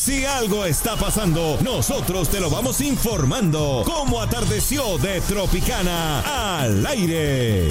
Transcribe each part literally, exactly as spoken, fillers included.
Si algo está pasando, nosotros te lo vamos informando. Cómo atardeció de Tropicana al aire.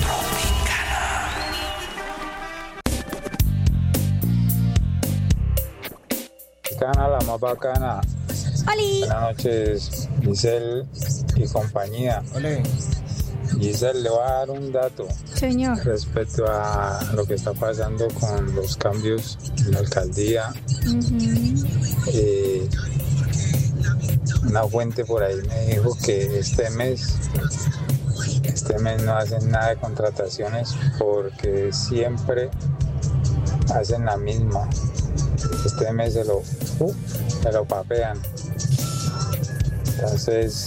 Tropicana, la más bacana. ¡Oli! Buenas noches, Giselle y compañía. Ole. Giselle, le voy a dar un dato. Señor. Respecto a lo que está pasando con los cambios en la alcaldía. Uh-huh. Eh, una fuente por ahí me dijo que este mes, este mes no hacen nada de contrataciones porque siempre hacen la misma. Este mes se lo, uh, se lo papean. Entonces,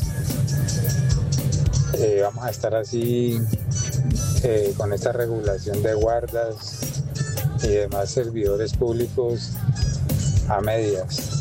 eh, vamos a estar así eh, con esta regulación de guardas y demás servidores públicos a medias.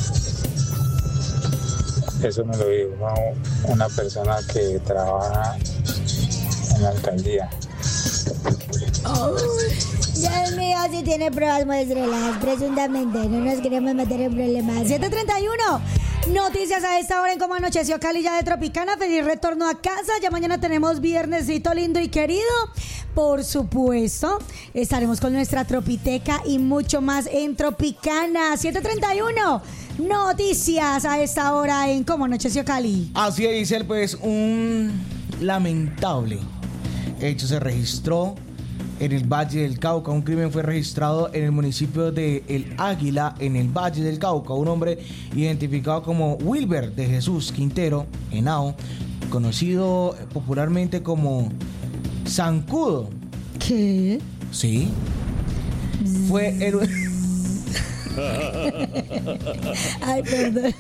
Eso me lo dijo una persona que trabaja en la alcaldía. Oh, Dios mío, si tiene pruebas, muéstrelas. Presuntamente, no nos queremos meter en problemas. siete treinta y uno. Noticias a esta hora en Cómo Anocheció Cali ya de Tropicana. Feliz retorno a casa. Ya mañana tenemos viernesito lindo y querido. Por supuesto, estaremos con nuestra Tropiteca y mucho más en Tropicana. siete treinta y uno. Noticias a esta hora en Cómo Anocheció Cali. Así es, Giselle, pues un lamentable hecho se registró en el Valle del Cauca. Un crimen fue registrado en el municipio de El Águila, en el Valle del Cauca. Un hombre identificado como Wilber de Jesús Quintero Henao, conocido popularmente como Zancudo. ¿Qué? Sí. Fue el... Ay, perdón.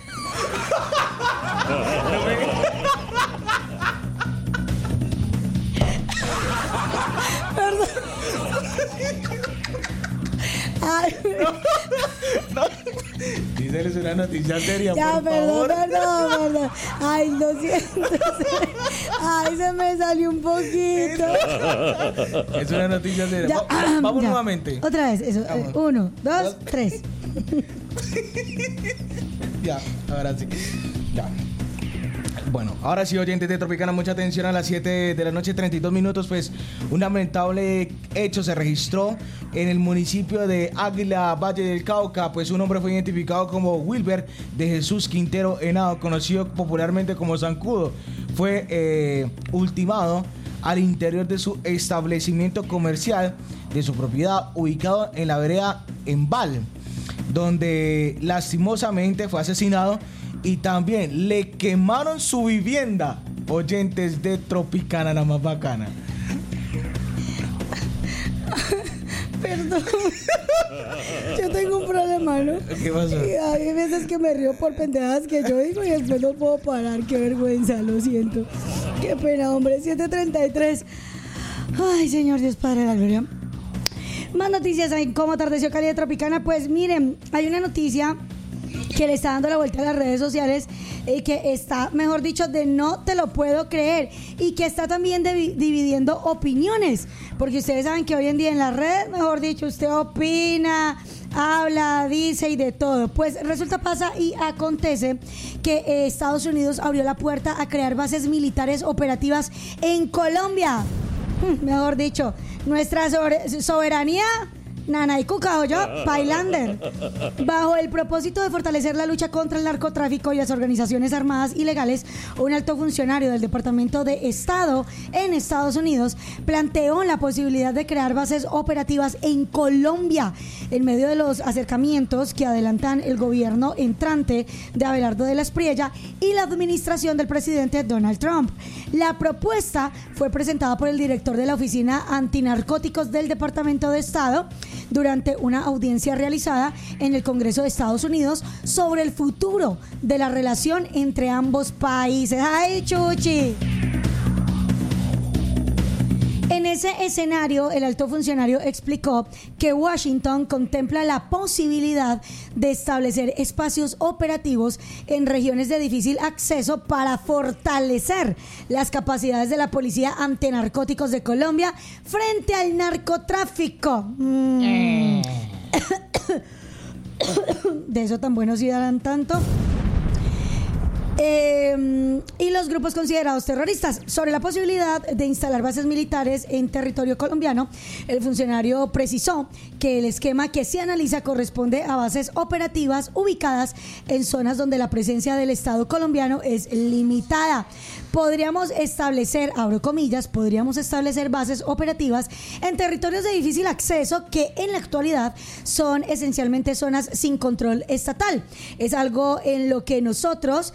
Perdón. Ay, no, no. Giselle, es una noticia seria, ya, por perdón, favor. perdón, perdón. Ay, lo siento. Ay, se me salió un poquito. Es una noticia seria. Ya, Va- ah, Vamos ya. nuevamente. Otra vez, eso. Vamos. eh, Uno, dos, tres. Ya, ahora sí. Ya. Bueno, ahora sí, oyentes de Tropicana, mucha atención. A las siete de la noche, treinta y dos minutos, pues un lamentable hecho se registró en el municipio de Águila, Valle del Cauca. Pues un hombre fue identificado como Wilber de Jesús Quintero Henao, conocido popularmente como Zancudo. Fue eh, ultimado al interior de su establecimiento comercial de su propiedad, ubicado en la vereda Embal, donde lastimosamente fue asesinado. Y también le quemaron su vivienda. Oyentes de Tropicana, la más bacana. Perdón. Yo tengo un problema, ¿no? ¿Qué pasó? Y hay veces que me río por pendejadas que yo digo y después no puedo parar. Qué vergüenza, lo siento. Qué pena, hombre. siete treinta y tres. Ay, Señor Dios Padre de la Gloria. Más noticias en Cómo Atardeció Cali de Tropicana. Pues miren, hay una noticia que le está dando la vuelta a las redes sociales y que está, mejor dicho, de no te lo puedo creer, y que está también de, dividiendo opiniones, porque ustedes saben que hoy en día en las redes, mejor dicho, usted opina, habla, dice y de todo. Pues resulta, pasa y acontece que eh, Estados Unidos abrió la puerta a crear bases militares operativas en Colombia. Hmm, mejor dicho, nuestra sobre- soberanía Nana y Cuca, yo, Pailander, bajo el propósito de fortalecer la lucha contra el narcotráfico y las organizaciones armadas ilegales. Un alto funcionario del Departamento de Estado en Estados Unidos planteó la posibilidad de crear bases operativas en Colombia en medio de los acercamientos que adelantan el gobierno entrante de Abelardo de la Espriella y la administración del presidente Donald Trump. La propuesta fue presentada por el director de la Oficina Antinarcóticos del Departamento de Estado durante una audiencia realizada en el Congreso de Estados Unidos sobre el futuro de la relación entre ambos países. ¡Ay, chuchi! En ese escenario, el alto funcionario explicó que Washington contempla la posibilidad de establecer espacios operativos en regiones de difícil acceso para fortalecer las capacidades de la Policía Antinarcóticos de Colombia frente al narcotráfico. Mm. De eso tan buenos sí darán tanto. Eh, y los grupos considerados terroristas. Sobre la posibilidad de instalar bases militares en territorio colombiano, el funcionario precisó que el esquema que se analiza corresponde a bases operativas ubicadas en zonas donde la presencia del Estado colombiano es limitada. Podríamos establecer, abro comillas, podríamos establecer bases operativas en territorios de difícil acceso que en la actualidad son esencialmente zonas sin control estatal. Es algo en lo que nosotros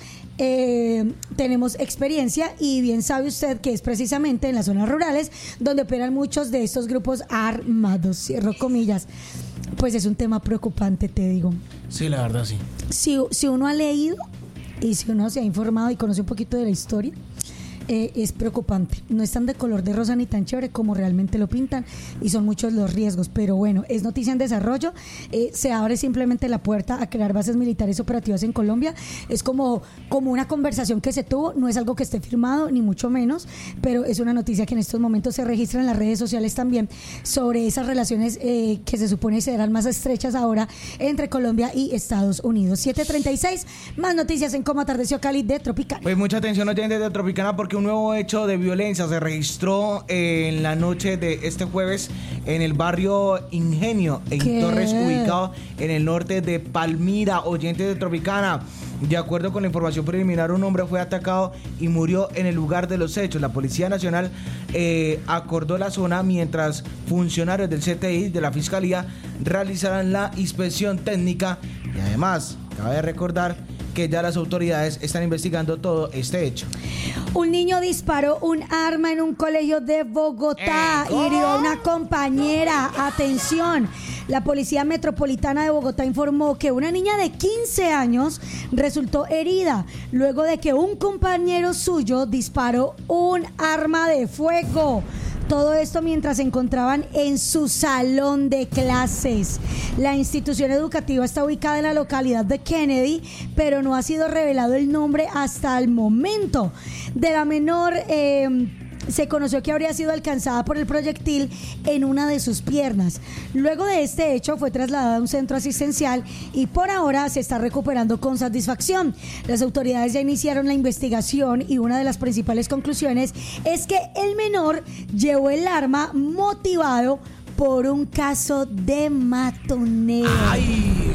Eh, tenemos experiencia y bien sabe usted que es precisamente en las zonas rurales donde operan muchos de estos grupos armados, cierro comillas. Pues es un tema preocupante, te digo. Sí, la verdad, sí. Si, si uno ha leído y si uno se ha informado y conoce un poquito de la historia, Eh, es preocupante. No es tan de color de rosa ni tan chévere como realmente lo pintan y son muchos los riesgos, pero bueno, es noticia en desarrollo. Eh, se abre simplemente la puerta a crear bases militares operativas en Colombia. Es como, como una conversación que se tuvo, no es algo que esté firmado ni mucho menos, pero es una noticia que en estos momentos se registra en las redes sociales también sobre esas relaciones eh, que se supone serán más estrechas ahora entre Colombia y Estados Unidos. siete treinta y seis, más noticias en Cómo Atardeció Cali de Tropicana. Pues mucha atención, oyentes de Tropicana, porque un nuevo hecho de violencia se registró en la noche de este jueves en el barrio Ingenio, en ¿Qué? Torres, ubicado en el norte de Palmira. Oyentes de Tropicana, de acuerdo con la información preliminar, un hombre fue atacado y murió en el lugar de los hechos. La Policía Nacional eh, acordó la zona mientras funcionarios del C T I de la Fiscalía realizarán la inspección técnica y además cabe recordar que ya las autoridades están investigando todo este hecho. Un niño disparó un arma en un colegio de Bogotá, ¿Eh? hirió a una compañera. Atención, la Policía Metropolitana de Bogotá informó que una niña de quince años resultó herida luego de que un compañero suyo disparó un arma de fuego. Todo esto mientras se encontraban en su salón de clases. La institución educativa está ubicada en la localidad de Kennedy, pero no ha sido revelado el nombre hasta el momento. De la menor eh, se conoció que habría sido alcanzada por el proyectil en una de sus piernas. Luego de este hecho fue trasladada a un centro asistencial y por ahora se está recuperando con satisfacción. Las autoridades ya iniciaron la investigación y una de las principales conclusiones es que el menor llevó el arma motivado por un caso de matoneo. ¡Ay!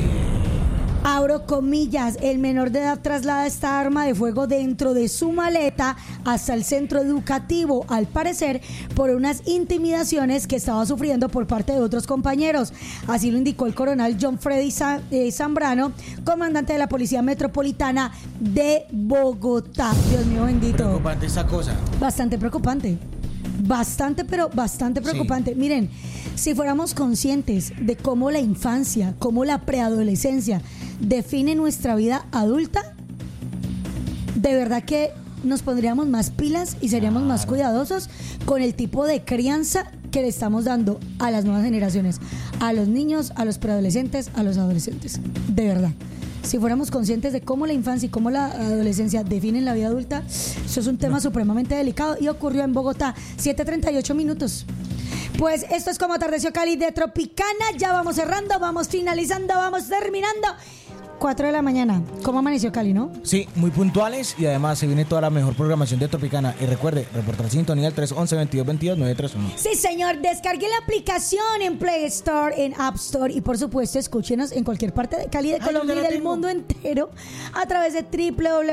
Abro comillas, el menor de edad traslada esta arma de fuego dentro de su maleta hasta el centro educativo, al parecer por unas intimidaciones que estaba sufriendo por parte de otros compañeros. Así lo indicó el coronel John Freddy Zambrano, comandante de la Policía Metropolitana de Bogotá. Dios mío bendito. Preocupante esta cosa. Bastante preocupante. Bastante, pero bastante preocupante. Sí. Miren, si fuéramos conscientes de cómo la infancia, cómo la preadolescencia define nuestra vida adulta, de verdad que nos pondríamos más pilas y seríamos claro. más cuidadosos con el tipo de crianza que le estamos dando a las nuevas generaciones, a los niños, a los preadolescentes, a los adolescentes. De verdad. Si fuéramos conscientes de cómo la infancia y cómo la adolescencia definen la vida adulta, eso es un tema no. supremamente delicado y ocurrió en Bogotá. siete treinta y ocho minutos. Pues esto es Como Atardeció Cali de Tropicana. Ya vamos cerrando, vamos finalizando, vamos terminando. cuatro de la mañana. ¿Cómo amaneció Cali, no? Sí, muy puntuales y además se viene toda la mejor programación de Tropicana. Y recuerde, reportar sintonía al tres once, veintidós veintidós, nueve tres uno. Sí, señor. Descargue la aplicación en Play Store, en App Store y por supuesto escúchenos en cualquier parte de Cali, de Colombia y del mundo entero a través de doble u doble u doble u